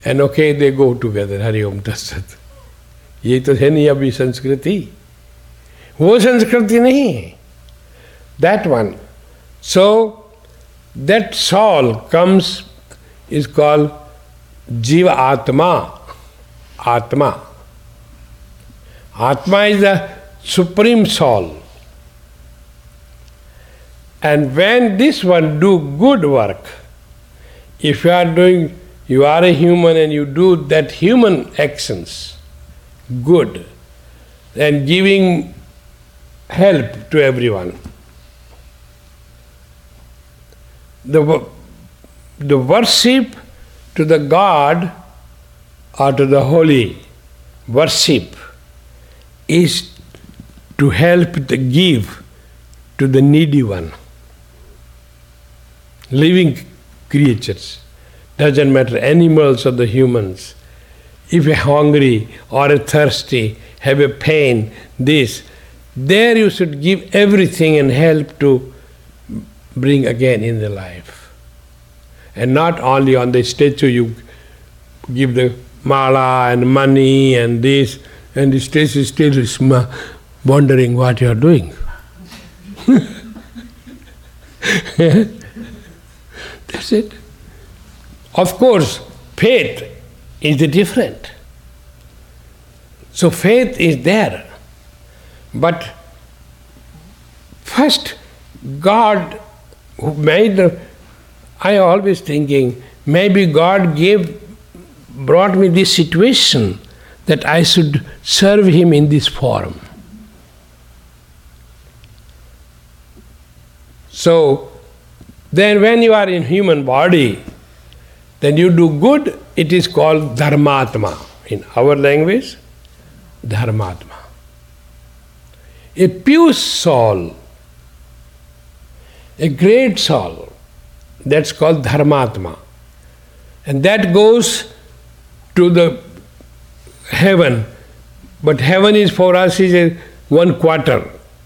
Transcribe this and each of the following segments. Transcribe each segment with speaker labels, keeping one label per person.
Speaker 1: And okay, they go together. Hari Om Tat Sat. ये तो है नहीं अभी संस्कृति, वो संस्कृति नहीं है. That one. So that soul comes, is called Jiva Atma. Atma. Atma is the supreme soul. And when this one do good work, if you are a human and you do that human actions, good, and giving help to everyone, the worship to the God or to the holy worship is to help the give to the needy one. Living creatures, doesn't matter, animals or the humans. If you're hungry or thirsty, have a pain, there you should give everything and help to bring again in the life. And not only on the statue you give the mala and money and this, and the statue still is wondering what you are doing. That's it. Of course, faith is different. So faith is there. But first, God who made I always thinking, maybe God brought me this situation that I should serve Him in this form. So, then when you are in human body, then you do good, it is called Dharmatma. In our language, Dharmatma. A pure soul, a great soul, that's called Dharmatma. And that goes to the heaven. But heaven is for us is a 1/4.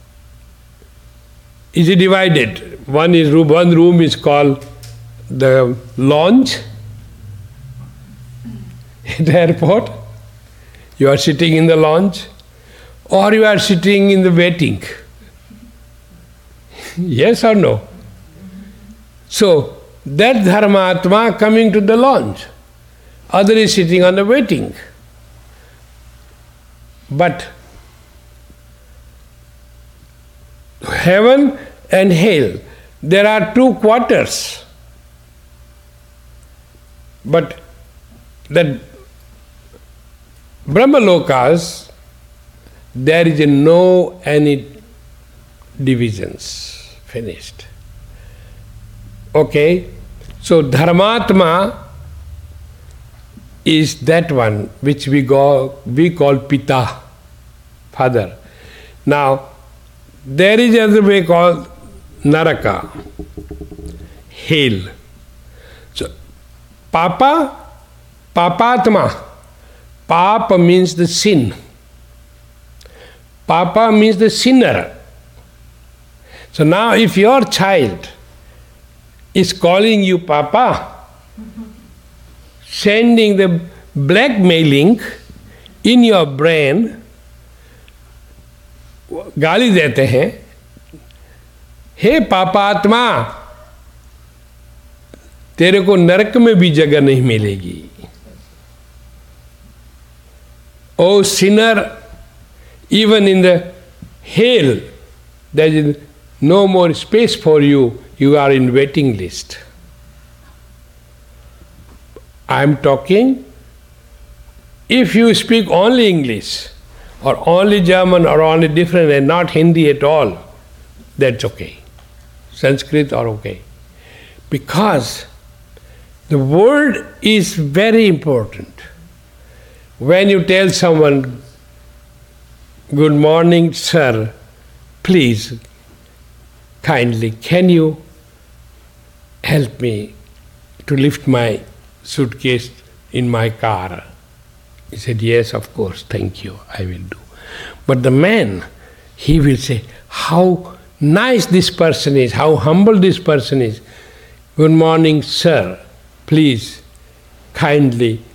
Speaker 1: Is it divided? One room is called the lounge in the airport. You are sitting in the lounge, or you are sitting in the waiting. Yes or no? So that Dharmatma coming to the lounge, other is sitting on the waiting. But heaven and hell, there are 2 quarters. But that Brahmalokas, there is no any divisions. Finished. Okay, so Dharmatma is that one which we call Pita, father. Now, there is another way called Naraka, hell. So, Papatma. Papa means the sin. Papa means the sinner. So now if your child is calling you Papa, sending the blackmailing in your brain, गाली देते हैं, हे पापात्मा, तेरे को नरक में भी जगह नहीं मिलेगी. Oh sinner, even in the hell, there is no more space for you. You are in waiting list. I am talking, if you speak only English, or only German, or only different, and not Hindi at all, that's okay. Sanskrit are okay. Because the word is very important. When you tell someone, good morning, sir, please, kindly, can you help me to lift my suitcase in my car? He said, yes, of course, thank you, I will do. But the man, he will say, how nice this person is, how humble this person is. Good morning, sir, please, kindly